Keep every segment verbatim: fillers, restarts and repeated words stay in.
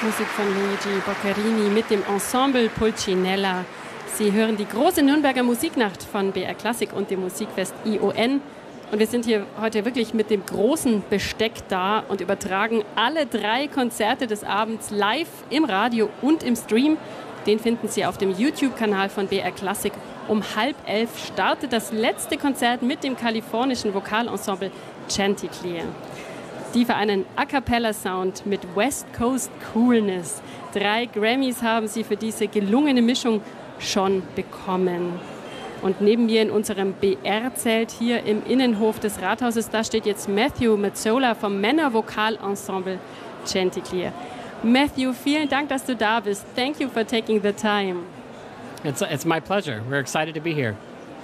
Musik von Luigi Boccherini mit dem Ensemble Pulcinella. Sie hören die große Nürnberger Musiknacht von B R Klassik und dem Musikfest I O N. Und wir sind hier heute wirklich mit dem großen Besteck da und übertragen alle drei Konzerte des Abends live im Radio und im Stream. Den finden Sie auf dem YouTube-Kanal von B R Klassik. Um halb elf startet das letzte Konzert mit dem kalifornischen Vokalensemble Chanticleer. Die vereinen A-Cappella-Sound mit West Coast Coolness. Drei Grammys haben sie für diese gelungene Mischung schon bekommen. Und neben mir in unserem B R-Zelt hier im Innenhof des Rathauses, da steht jetzt Matthew Mazzola vom Männervokalensemble Chanticleer. Matthew, vielen Dank, dass du da bist. Thank you for taking the time. It's, it's my pleasure. We're excited to be here.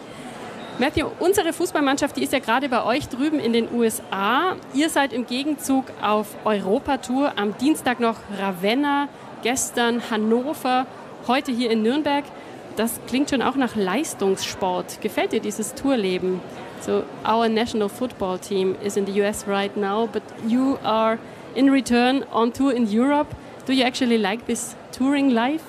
Matthew, unsere Fußballmannschaft, die ist ja gerade bei euch drüben in den U S A. Ihr seid im Gegenzug auf Europatour. Am Dienstag noch Ravenna, gestern Hannover, heute hier in Nürnberg. Das klingt schon auch nach Leistungssport. Gefällt dir dieses Tourleben? So, our national football team is in the U S right now, but you are in return on tour in Europe. Do you actually like this touring life?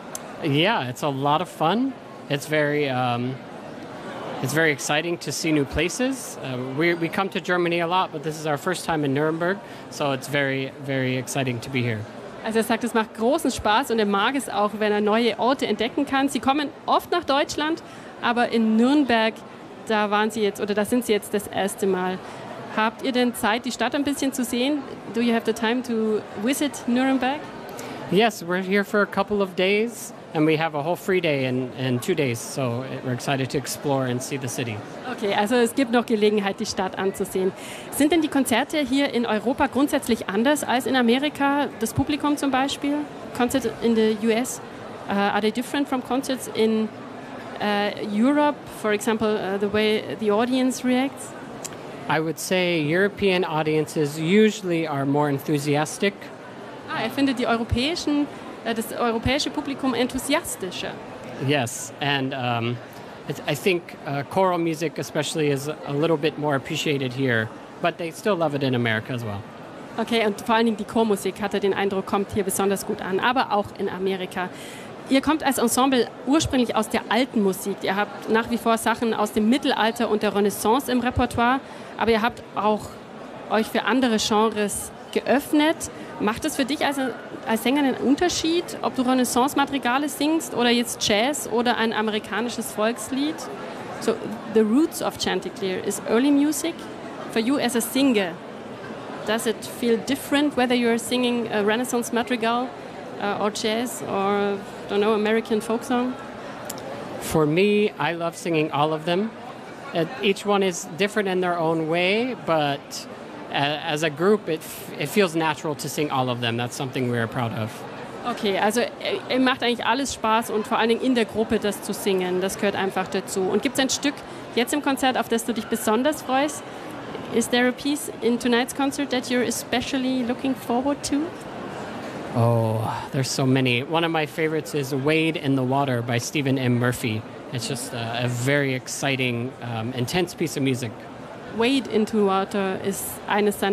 Yeah, it's a lot of fun. It's very... Um It's very exciting to see new places. Uh, we, we come to Germany a lot, but this is our first time in Nuremberg, so it's very, very exciting to be here. Also er sagt, es macht großen Spaß und er mag es auch, wenn er neue Orte entdecken kann. Sie kommen oft nach Deutschland, aber in Nürnberg, da waren Sie jetzt, oder da sind Sie jetzt das erste Mal. Habt ihr denn Zeit, die Stadt ein bisschen zu sehen? Do you have the time to visit Nuremberg? Yes, we're here for a couple of days. And we have a whole free day in, in two days, so we're excited to explore and see the city. Okay, also es gibt noch Gelegenheit, die Stadt anzusehen. Sind denn die Konzerte hier in Europa grundsätzlich anders als in Amerika? Das Publikum zum Beispiel? Concerts in the U S, uh, are they different from concerts in uh, Europe? For example, uh, the way the audience reacts? I would say European audiences usually are more enthusiastic. Ah, er findet die europäischen das europäische Publikum enthusiastischer. Yes, and um, I think uh, choral music especially is a little bit more appreciated here, but they still love it in America as well. Okay, und vor allen Dingen die Chormusik, hat er den Eindruck, kommt hier besonders gut an, aber auch in Amerika. Ihr kommt als Ensemble ursprünglich aus der alten Musik. Ihr habt nach wie vor Sachen aus dem Mittelalter und der Renaissance im Repertoire, aber ihr habt auch euch für andere Genres geöffnet. Macht es für dich als, als Sänger einen Unterschied, ob du Renaissance-Madrigale singst oder jetzt Jazz oder ein amerikanisches Volkslied? So, the roots of Chanticleer is early music. For you as a singer, does it feel different whether you're singing a Renaissance madrigal uh, or jazz or, I don't know, American folk song? For me, I love singing all of them. Uh, each one is different in their own way, but as a group, it, it feels natural to sing all of them. That's something we're proud of. Okay, also er macht eigentlich alles Spaß und vor allen Dingen in der Gruppe das zu singen, das gehört einfach dazu. Und gibt es ein Stück jetzt im Konzert, auf das du dich besonders freust? Is there a piece in tonight's concert that you're especially looking forward to? Oh, there's so many. One of my favorites is Wade in the Water by Stephen M. Murphy. It's just a, a very exciting, um, intense piece of music. Wade into Water ist eines seiner